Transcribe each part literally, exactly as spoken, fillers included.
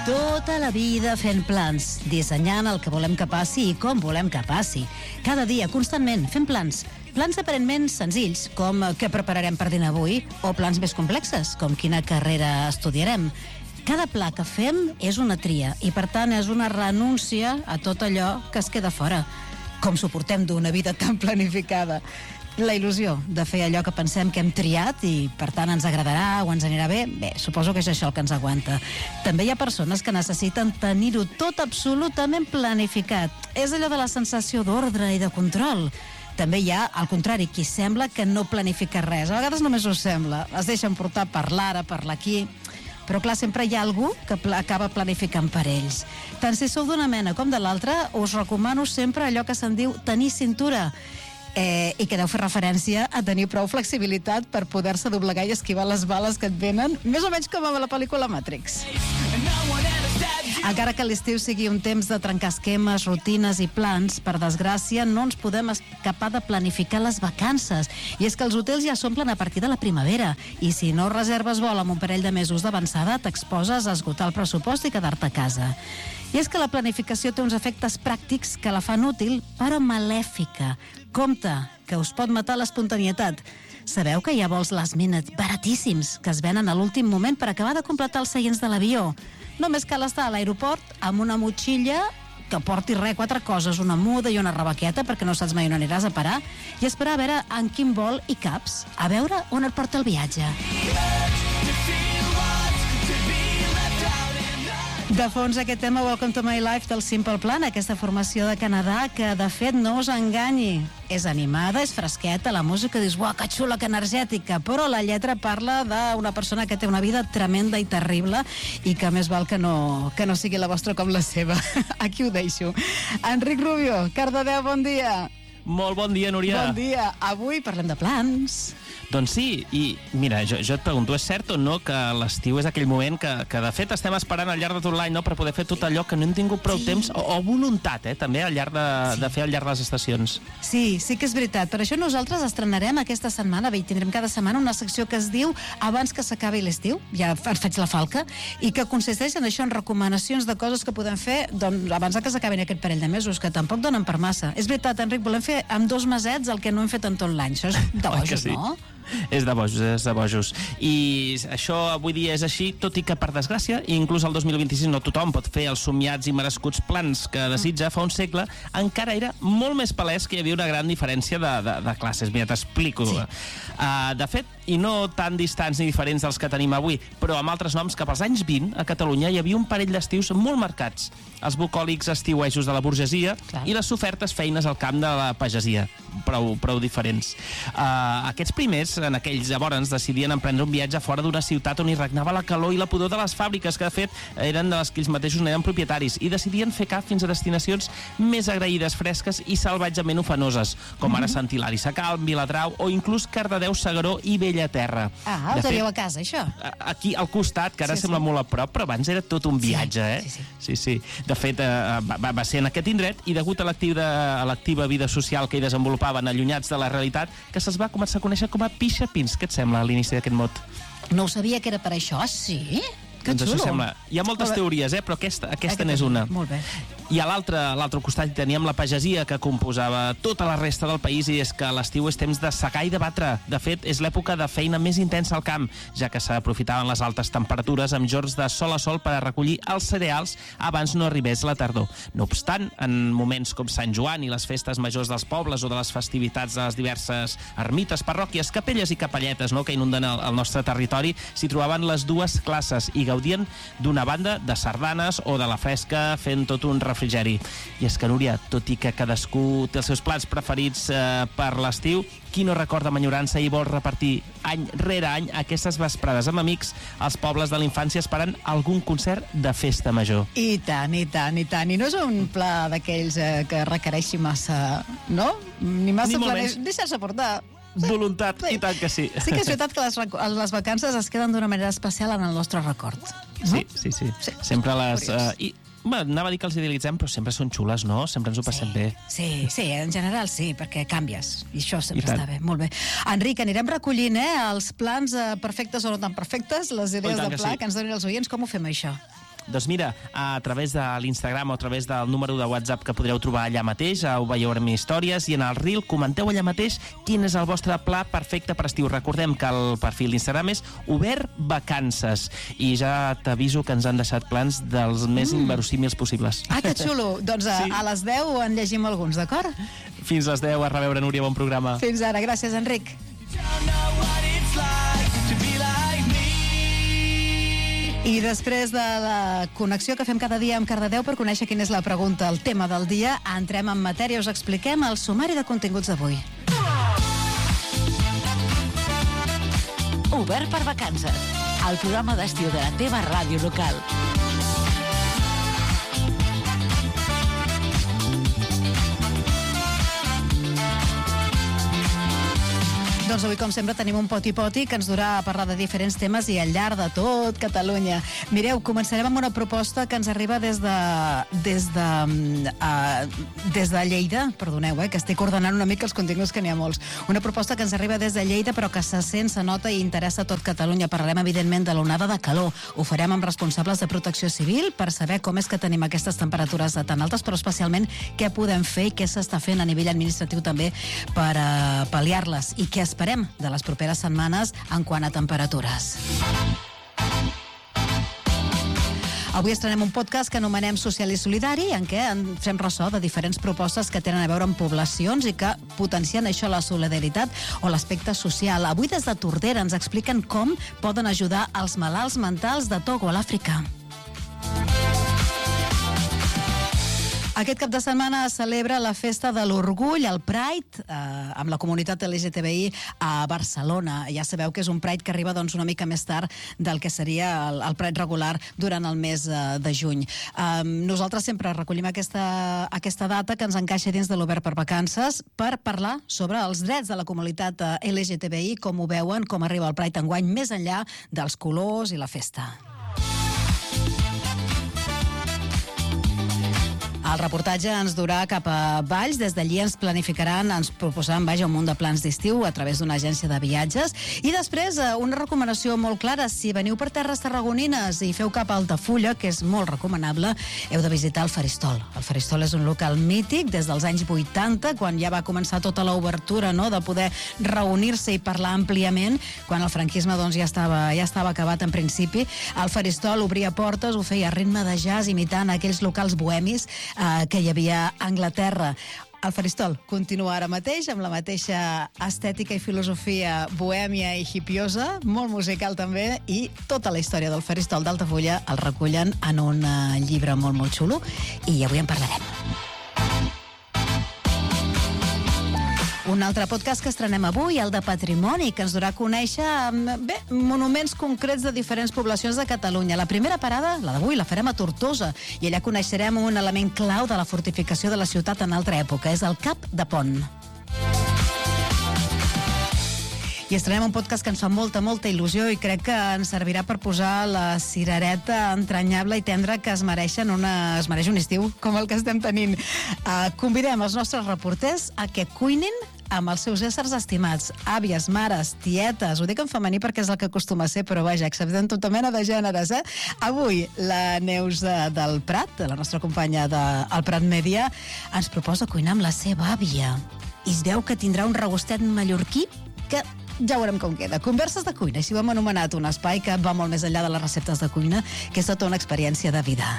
Tota la vida fent plans, dissenyant el que volem que passi i com volem que passi. Cada dia, constantment, fent plans. Plans aparentment senzills, com què prepararem per dinar avui, o plans més complexes, com quina carrera estudiarem. Cada pla que fem és una tria i, per tant, és una renúncia a tot allò que es queda fora. Com suportem d'una vida tan planificada? La il·lusió de fer allò que pensem que hem triat i, per tant, ens agradarà o ens anirà bé, bé, suposo que és això el que ens aguanta. També hi ha persones que necessiten tenir-ho tot absolutament planificat. És allò de la sensació d'ordre i de control. També hi ha, al contrari, qui sembla que no planifica res. A vegades només ho sembla. Es deixen portar per l'ara, per l'aquí. Però, clar, sempre hi ha algú que pl- acaba planificant per ells. Tant si sou d'una mena com de l'altra, us recomano sempre allò que se'n diu tenir cintura. Eh, i que deu fer referència a tenir prou flexibilitat per poder-se doblegar i esquivar les bales que et venen, més o menys com a la pel·lícula Matrix. Encara que l'estiu sigui un temps de trencar esquemes, rutines i plans, per desgràcia no ens podem escapar de planificar les vacances. I és que els hotels ja s'omplen a partir de la primavera i si no reserves vol amb un parell de mesos d'avançada t'exposes a esgotar el pressupost i quedar-te a casa. I és que la planificació té uns efectes pràctics que la fan útil, però malèfica. Compte, que us pot matar l'espontanietat. Sabeu que hi ha vols last minute baratíssims que es venen a l'últim moment per acabar de completar els seients de l'avió. Només cal estar a l'aeroport amb una motxilla que porti res, quatre coses, una muda i una rebaqueta perquè no saps mai on aniràs a parar i esperar a veure en quin vol hi caps, a veure on et porta el viatge. De fons, aquest tema Welcome to My Life del Simple Plan, aquesta formació de Canadà que, de fet, no us enganyi. És animada, és fresqueta, la música dius, uah, que xula, que energètica, però la lletra parla d'una persona que té una vida tremenda i terrible i que més val que no, que no sigui la vostra com la seva. Aquí ho deixo. Enric Rubio, Cardedeu, bon dia. Molt bon dia, Núria. Bon dia. Avui parlem de plans. Doncs sí, i mira, jo, jo et pregunto, és cert o no que l'estiu és aquell moment que, que de fet estem esperant al llarg de tot l'any, no?, per poder fer tot allò que no hem tingut prou sí. temps, o, o voluntat, eh, també, al llarg de, sí. de fer al llarg de les estacions. Sí, sí que és veritat. Per això nosaltres estrenarem aquesta setmana, bé, tindrem cada setmana una secció que es diu Abans que s'acabi l'estiu, ja et faig la falca, i que consisteix en això, en recomanacions de coses que podem fer doncs, abans que s'acabin aquest parell de mesos, que tampoc donen per massa. És veritat, Enric, volem fer amb dos mesets el que no hem fet en tot l'any. Això és de bojos, sí. No? És de bojos, és de bojos. I això avui dia és així, tot i que, per desgràcia, inclús el dos mil vint-i-sis no tothom pot fer els somiats i merescuts plans que desitja. Fa un segle encara era molt més palès que hi havia una gran diferència de, de, de classes. Mira, t'explico. Sí. Uh, de fet, i no tan distants ni diferents dels que tenim avui, però amb altres noms, cap als anys vint, a Catalunya hi havia un parell d'estius molt marcats. Els bucòlics estiuejos de la burgesia Clar. I les ofertes feines al camp de la pagesia. Prou, prou diferents. Uh, aquests primers, en aquells llavors, decidien emprendre un viatge fora d'una ciutat on hi regnava la calor i la pudor de les fàbriques, que de fet eren de les que ells mateixos n'eren propietaris, i decidien fer cap fins a destinacions més agraïdes, fresques i salvatgement ofenoses, com ara Sant Hilari Sacalm, Viladrau o inclús Cardedeu, S'Agaró i Bellaterra. Ah, ho teniu a casa, això? Aquí al costat, que ara sí, sembla sí. molt a prop, però abans era tot un viatge, eh? Sí, sí. sí, sí. De fet, eh, va, va ser en aquest indret i degut a l'activa vida social que hi desenvolupaven allunyats de la realitat, que se'ls va començar a conèixer com a pixapins. Què et sembla a l'inici d'aquest mot? No ho sabia que era per això, sí? Que doncs xulo. Això sembla. Hi ha moltes teories, eh? però aquesta, aquesta n'és una. Molt bé. I a l'altre costat teníem la pagesia que composava tota la resta del país, i és que l'estiu és temps de segar i de batre. De fet, és l'època de feina més intensa al camp, ja que s'aprofitaven les altes temperatures amb jorns de sol a sol per a recollir els cereals abans no arribés la tardor. No obstant, en moments com Sant Joan i les festes majors dels pobles o de les festivitats de les diverses ermites, parròquies, capelles i capelletes, no?, que inunden el, el nostre territori, s'hi trobaven les dues classes i gaudien d'una banda de sardanes o de la fresca fent tot un refrigeri. I és que, Núria, tot i que cadascú té els seus plats preferits eh, per l'estiu, qui no recorda amb enyorança i vol repartir any rere any aquestes vesprades amb amics als pobles de la infància esperant algun concert de festa major? I tant, i tant, i tant. I no és un pla d'aquells eh, que requereixi massa, no? Ni massa plane... Deixar-se portar. Sí, voluntat, sí. I tant que sí. Sí que és veritat que les, les vacances es queden d'una manera especial en el nostre record. No? Sí, sí, sí, sí. Sempre les... Uh, i, Bé, anava a dir que els idealitzem, però sempre són xules, no? Sempre ens ho passem sí, bé. Sí, sí, en general sí, perquè canvies. I això sempre I està bé, molt bé. Enric, anirem recollint eh, els plans eh, perfectes o no tan perfectes, les idees de pla sí. que ens donin els oients. Com ho fem, això? Doncs mira, a través de l'Instagram o a través del número de WhatsApp que podreu trobar allà mateix, ho veieu en històries, i en el Reel comenteu allà mateix quin és el vostre pla perfecte per estiu. Recordem que el perfil d'Instagram és Obert Vacances, i ja t'aviso que ens han deixat plans dels més mm. inverosímils possibles. Ah, que xulo! Doncs a, sí. a les deu en llegim alguns, d'acord? Fins les deu, a reveure, Núria, bon programa. Fins ara, gràcies, Enric. I després de la connexió que fem cada dia amb Cardedeu per conèixer quina és la pregunta, el tema del dia, entrem en matèria, us expliquem el sumari de continguts d'avui. Obert per Vacances, el programa d'estiu de la teva ràdio local. Doncs avui, com sempre, tenim un poti-poti que ens durà a parlar de diferents temes i al llarg de tot Catalunya. Mireu, començarem amb una proposta que ens arriba des de des de, uh, des de Lleida, perdoneu, eh, que estic ordenant una mica els continguts, que n'hi ha molts. Una proposta que ens arriba des de Lleida, però que se sent, se nota i interessa a tot Catalunya. Parlarem, evidentment, de l'onada de calor. Ho farem amb responsables de Protecció Civil per saber com és que tenim aquestes temperatures tan altes, però especialment què podem fer i què s'està fent a nivell administratiu també per uh, pal·liar-les, i què es esperem de les properes setmanes en quant a temperatures. Avui estrenem un podcast que anomenem Social i Solidari, en què en fem ressò de diferents propostes que tenen a veure amb poblacions i que potencien això, la solidaritat o l'aspecte social. Avui des de Tordera ens expliquen com poden ajudar els malalts mentals de Togo, a l'Àfrica. Aquest cap de setmana es celebra la festa de l'orgull, el Pride, eh, amb la comunitat L G T B I a Barcelona. Ja sabeu que és un Pride que arriba doncs, una mica més tard del que seria el, el Pride regular durant el mes eh, de juny. Eh, nosaltres sempre recollim aquesta, aquesta data que ens encaixa dins de l'Obert per Vacances per parlar sobre els drets de la comunitat L G T B I, com ho veuen, com arriba el Pride enguany, més enllà dels colors i la festa. El reportatge ens durà cap a Valls. Des d'allí ens planificaran, ens proposaran, vaja, un munt de plans d'estiu a través d'una agència de viatges. I després, una recomanació molt clara. Si veniu per terres tarragonines i feu cap a Altafulla, que és molt recomanable, heu de visitar el Faristol. El Faristol és un local mític des dels anys vuitanta, quan ja va començar tota l'obertura, no?, de poder reunir-se i parlar àmpliament, quan el franquisme doncs, ja, estava, ja estava acabat en principi. El Faristol obria portes, ho feia a ritme de jazz, imitant aquells locals bohemis que hi havia a Anglaterra. El Faristol continua ara mateix amb la mateixa estètica i filosofia bohèmia i hipiosa, molt musical també, i tota la història del Faristol d'Altafulla el recullen en un llibre molt, molt xulo, i avui en parlarem. Un altre podcast que estrenem avui, el de Patrimoni, que ens durà a conèixer bé, monuments concrets de diferents poblacions de Catalunya. La primera parada, la d'avui, la farem a Tortosa, i allà coneixerem un element clau de la fortificació de la ciutat en altra època, és el Cap de Pont. I estrenem un podcast que ens fa molta, molta il·lusió i crec que ens servirà per posar la cirereta entranyable i tendra que es mereixen una, es mereix un estiu com el que estem tenint. Uh, convidem els nostres reporters a que cuinin amb els seus éssers estimats, àvies, mares, tietes, ho dic en femení perquè és el que acostuma a ser, però vaja, acceptem tota mena de gèneres, eh? Avui, la Neus de, del Prat, la nostra companya del Prat Mèdia, ens proposa cuinar amb la seva àvia. I es veu que tindrà un regustet mallorquí que ja veurem com queda. Converses de cuina, així ho hem anomenat, un espai que va molt més enllà de les receptes de cuina, que és tota una experiència de vida.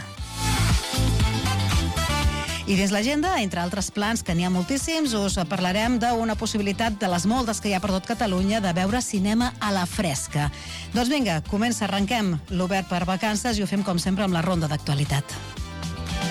I dins l'agenda, entre altres plans, que n'hi ha moltíssims, us parlarem d'una possibilitat de les moltes que hi ha per tot Catalunya de veure cinema a la fresca. Doncs vinga, comença, arrenquem l'Obert per Vacances i ho fem com sempre amb la ronda d'actualitat.